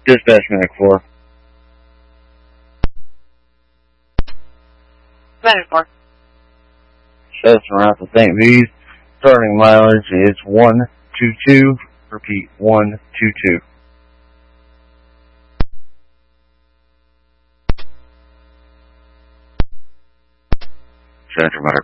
Dispatch Medic 4. Medic 4. Shows around to St. V's. Starting mileage is 122. Repeat, 122. Center Medic